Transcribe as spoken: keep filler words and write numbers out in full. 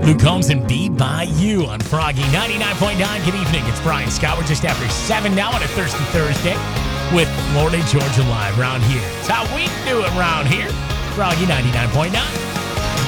Luke Combs and Be By You on Froggy ninety-nine point nine. Good evening. It's Brian Scott. We're just after seven now on a Thirsty Thursday with Florida Georgia Live around here. It's how we do it around here. Froggy ninety-nine point nine.